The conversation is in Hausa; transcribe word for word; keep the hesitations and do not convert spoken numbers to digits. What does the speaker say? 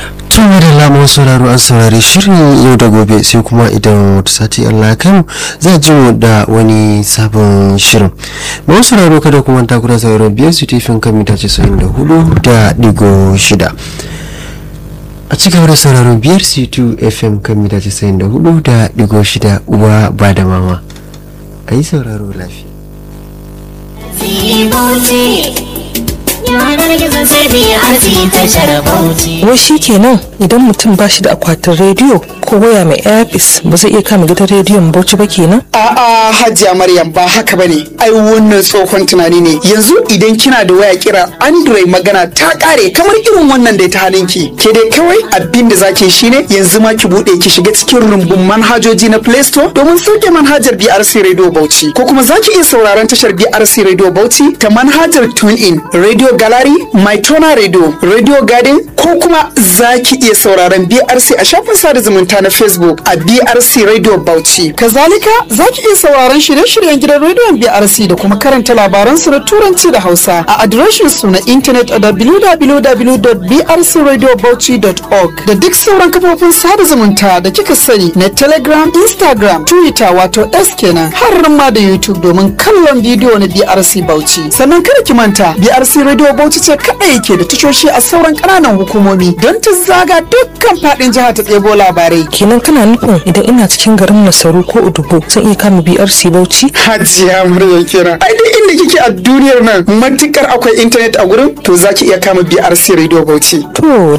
tun da lamun sauraro an saurari shirin yau da gobe sai kuma idan wata sati Allah kai mu za ji mu da wani sabon shirin. Mun sauraro kada kuma ta kuna sauraron biyar su tifin kan mita casa'in da hudu da digo shida. A cikin da sauraron biyar C two F M kan mita casa'in da hudu da digo shida uwa ba da mama. A yi sauraro lafiya. Wai shi kenan idan mutum ba shi da akwatin rediyo ko waya mai airpiece ba zai iya kama gidan rediyon Bauchi ba kenan? A'a Hajiya Maryam ba haka bane. Ai wannan tsohon tunani ne. Yanzu idan kina da waya kira Android magana ta kare kamar irin wannan da ta halinki. Ke dai kawai abin da zaki shine yanzu ma ki bude ki shiga cikin rumbun manhajoji na Play Store domin sauke manhajar B R C Radio Bauchi ko kuma zaki iya sauraron tashar B R C Radio Bauchi ta manhajar TuneIn, Radio Gallery, Mytona Radio, Radio Garden ko kuma zaki iya sauraron B R C a shafin sada zumunta na Facebook a B R C Radio Bauchi. Kazalika zaki iya sauraron shirye-shiryen gidan rediyon B R C da kuma karanta labaran su na Turanci da Hausa a adireshin su na intanet a w w w dot b r c radio bauchi dot org da duk sauran kafofin sada zumunta da kika sani na Telegram, Instagram, Twitter wato S kenan har ma da YouTube domin kallon bidiyo na B R C Bauchi. Sannan kada ki manta B R C Radio Bauchi ce kaɗai yake da tashoshi a sauran ƙananan hukumomi don ta zaga dukkan faɗin jihar ta ɗebo labarai. Kenan kana nufin idan ina cikin garin Masaru ko Udubo zan iya kama B R C Bauchi? Hajiya Maryam kenan. Ai duk inda kike a duniyar nan matukar akwai intanet a gurin to zaki iya kama B R C Radio Bauchi. To